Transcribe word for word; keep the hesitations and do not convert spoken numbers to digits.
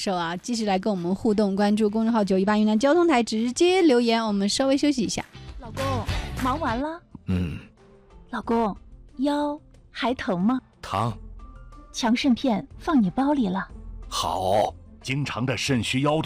受啊！继续来跟我们互动，关注公众号九一八云南交通台，直接留言。我们稍微休息一下。 老公，忙完了？ 嗯。 老公，腰还疼吗？ 疼。 强肾片放你包里了。 好，经常的肾虚腰